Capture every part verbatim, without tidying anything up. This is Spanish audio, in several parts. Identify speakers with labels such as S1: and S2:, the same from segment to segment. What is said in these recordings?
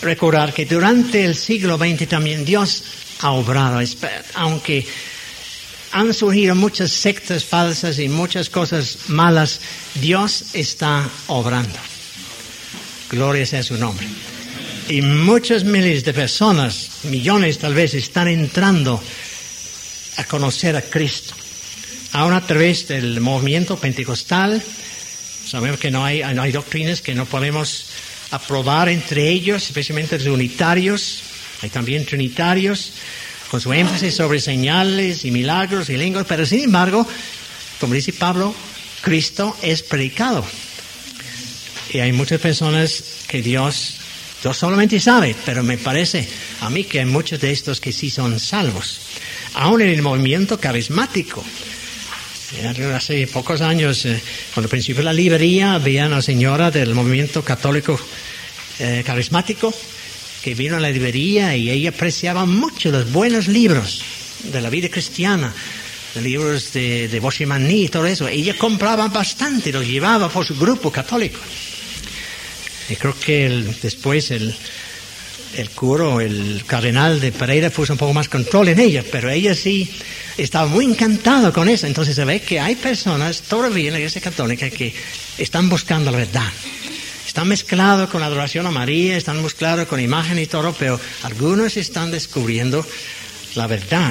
S1: recordar que durante el siglo veinte también Dios ha obrado, aunque han surgido muchas sectas falsas y muchas cosas malas, Dios está obrando. Gloria sea su nombre. Y muchos miles de personas, millones tal vez, están entrando a conocer a Cristo. Aún a través del movimiento pentecostal, sabemos que no hay, no hay doctrinas que no podemos aprobar entre ellos, especialmente los unitarios, hay también trinitarios, con su énfasis sobre señales y milagros y lenguas, pero sin embargo, como dice Pablo, Cristo es predicado. Y hay muchas personas que Dios, Dios solamente sabe, pero me parece a mí que hay muchos de estos que sí son salvos. Aún en el movimiento carismático. Hace pocos años, eh, cuando principio la librería, había una señora del movimiento católico eh, carismático que vino a la librería y ella apreciaba mucho los buenos libros de la vida cristiana, los libros de, de Boschimani y todo eso. Ella compraba bastante, los llevaba por su grupo católico. Y creo que el, después el, el cura, el cardenal de Pereira puso un poco más control en ella, pero ella sí estaba muy encantada con eso. Entonces se ve que hay personas todavía en la Iglesia Católica que están buscando la verdad. Están mezclados con la adoración a María, están mezclados con imagen y todo, pero algunos están descubriendo la verdad.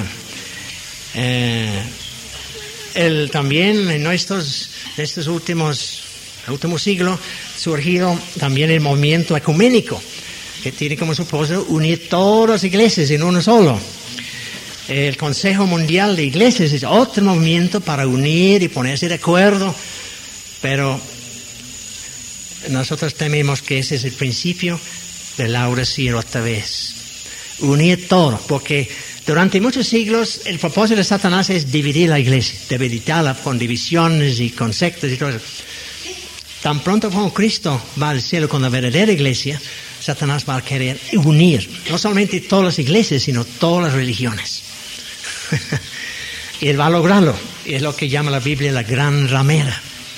S1: Eh, el, también en estos, estos últimos, el último siglo, surgido también el movimiento ecuménico, que tiene como propósito unir todas las iglesias en uno solo. El Consejo Mundial de Iglesias es otro movimiento para unir y ponerse de acuerdo, pero nosotros tememos que ese es el principio de Laura Sierra otra vez. Unir todo, porque durante muchos siglos el propósito de Satanás es dividir la iglesia, debilitarla con divisiones y con sectas y todo eso. Tan pronto como Cristo va al cielo con la verdadera iglesia, Satanás va a querer unir, no solamente todas las iglesias, sino todas las religiones. Y él va a lograrlo, y es lo que llama la Biblia la gran ramera.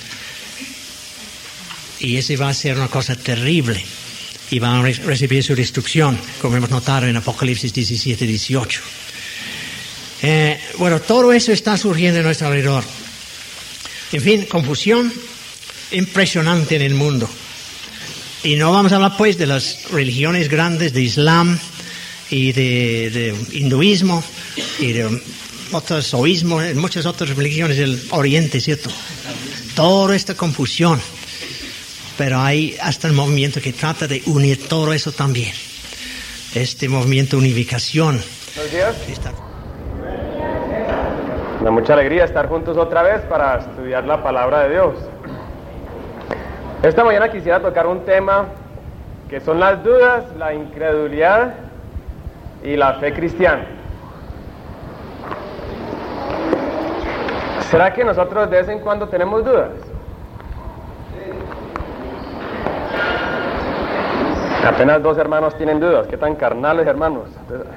S1: Y ese va a ser una cosa terrible, y van a re- recibir su destrucción, como hemos notado en Apocalipsis diecisiete, dieciocho. Eh, bueno, todo eso está surgiendo a nuestro alrededor. En fin, confusión impresionante en el mundo. Y no vamos a hablar pues de las religiones grandes de Islam y de, de hinduismo y de otros oísmos, muchas otras religiones del Oriente, ¿cierto? Toda esta confusión. Pero hay hasta el movimiento que trata de unir todo eso también. Este movimiento de unificación.
S2: Buenos días. Está... Me da mucha alegría estar juntos otra vez para estudiar la palabra de Dios. Esta mañana quisiera tocar un tema que son las dudas, la incredulidad y la fe cristiana. ¿Será que nosotros de vez en cuando tenemos dudas? Apenas dos hermanos tienen dudas. ¿Qué tan carnales, hermanos?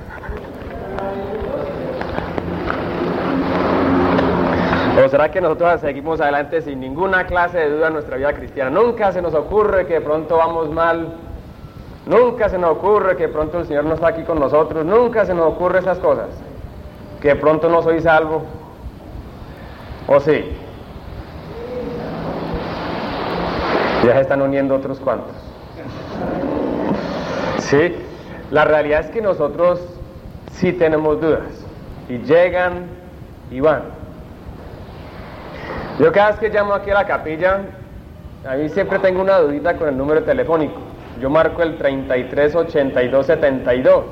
S2: ¿O será que nosotros seguimos adelante sin ninguna clase de duda en nuestra vida cristiana? Nunca se nos ocurre que de pronto vamos mal. Nunca se nos ocurre que de pronto el Señor no está aquí con nosotros. Nunca se nos ocurre esas cosas. Que de pronto no soy salvo. ¿O sí? Ya se están uniendo otros cuantos. Sí, la realidad es que nosotros sí tenemos dudas. Y llegan y van. Yo cada vez que llamo aquí a la capilla, a mí siempre tengo una dudita con el número telefónico. Yo marco el treinta y tres ochenta y dos setenta y dos.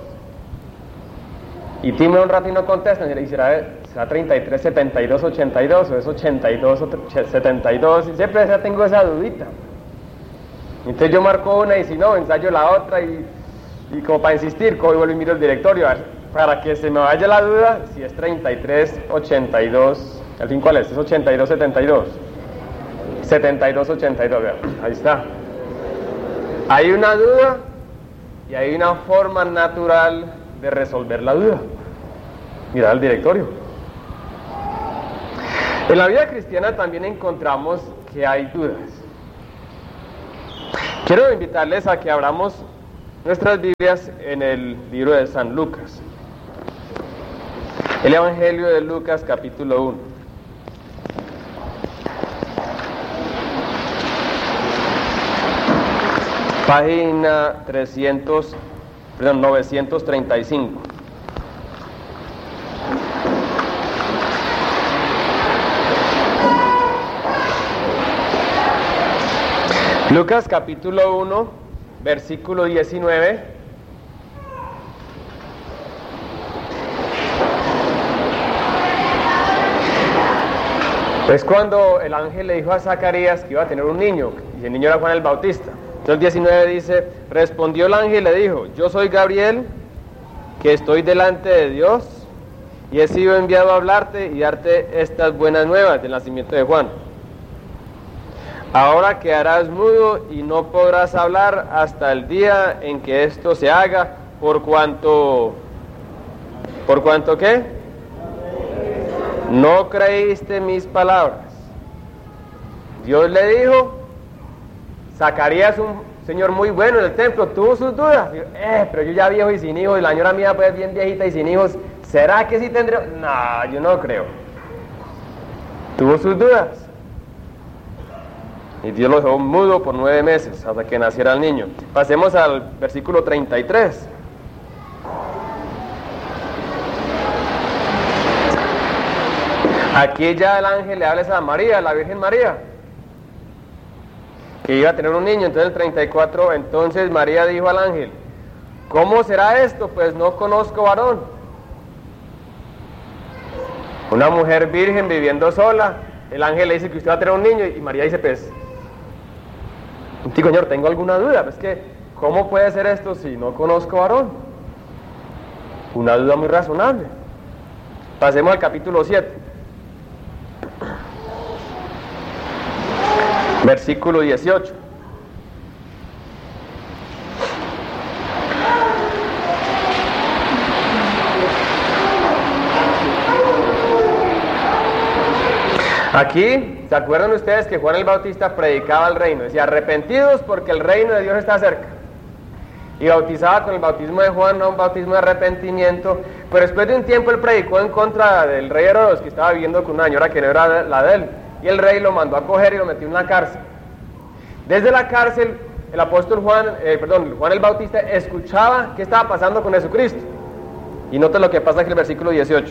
S2: Y Timbre un rato y no contesta. Y le dice, ¿será treinta y tres setenta y dos ochenta y dos o es ochenta y dos setenta y dos? Y siempre ya tengo esa dudita. Entonces yo marco una y si no, ensayo la otra y, y como para insistir, cojo y vuelvo y miro el directorio. A ver, para que se me vaya la duda, si es treinta y tres ochenta y dos... ¿Al fin cuál es? Es ochenta y dos setenta y dos. setenta y dos ochenta y dos, vean, ahí está. Hay una duda y hay una forma natural de resolver la duda. Mirad el directorio. En la vida cristiana también encontramos que hay dudas. Quiero invitarles a que abramos nuestras Biblias en el libro de San Lucas. El Evangelio de Lucas, capítulo uno. Página trescientos, perdón, novecientos treinta y cinco. Lucas capítulo uno, versículo diecinueve. Es cuando el ángel le dijo a Zacarías que iba a tener un niño, y el niño era Juan el Bautista. Entonces diecinueve dice, respondió el ángel y le dijo, yo soy Gabriel, que estoy delante de Dios, y he sido enviado a hablarte y darte estas buenas nuevas del nacimiento de Juan. Ahora quedarás mudo y no podrás hablar hasta el día en que esto se haga, por cuanto, ¿por cuanto qué? No creíste mis palabras. Dios le dijo, Zacarías, un señor muy bueno en el templo, tuvo sus dudas. Dijo, eh, pero yo ya viejo y sin hijos, y la señora mía pues bien viejita y sin hijos, ¿será que sí tendré? No, yo no creo. Tuvo sus dudas. Y Dios lo dejó mudo por nueve meses hasta que naciera el niño. Pasemos al versículo treinta y tres. Aquí ya el ángel le habla a María, la Virgen María, que iba a tener un niño. Entonces el treinta y cuatro, entonces María dijo al ángel, ¿cómo será esto? Pues no conozco varón. Una mujer virgen viviendo sola, el ángel le dice que usted va a tener un niño, y María dice, pues, digo, Señor, tengo alguna duda, pues que, ¿cómo puede ser esto si no conozco varón? Una duda muy razonable. Pasemos al capítulo siete. Versículo dieciocho. Aquí, ¿se acuerdan ustedes que Juan el Bautista predicaba el reino? Decía, arrepentidos porque el reino de Dios está cerca. Y bautizaba con el bautismo de Juan, no un bautismo de arrepentimiento. Pero después de un tiempo él predicó en contra del rey Herodes, que estaba viviendo con una señora que no era la de él. Y el rey lo mandó a coger y lo metió en la cárcel. Desde la cárcel, el apóstol Juan, eh, perdón, Juan el Bautista escuchaba qué estaba pasando con Jesucristo. Y nota lo que pasa aquí en el versículo dieciocho.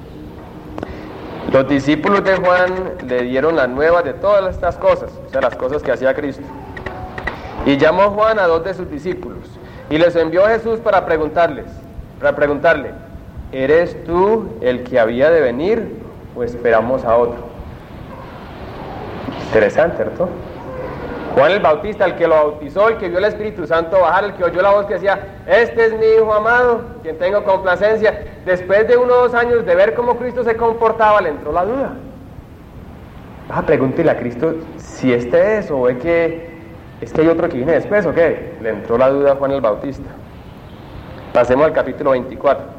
S2: Los discípulos de Juan le dieron la nueva de todas estas cosas, o sea, las cosas que hacía Cristo. Y llamó Juan a dos de sus discípulos y les envió a Jesús para preguntarles, para preguntarle, ¿eres tú el que había de venir o esperamos a otro? Interesante, ¿cierto? Juan el Bautista, el que lo bautizó, el que vio el Espíritu Santo bajar, el que oyó la voz que decía, este es mi Hijo amado, quien tengo complacencia. Después de uno o dos años de ver cómo Cristo se comportaba, le entró la duda. Ah, pregúntele a Cristo si este es, o es que, es que hay otro que viene después, ¿o qué? Le entró la duda a Juan el Bautista. Pasemos al capítulo veinticuatro.